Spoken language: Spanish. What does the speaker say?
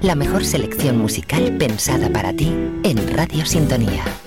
La mejor selección musical pensada para ti en Radio Sintonía.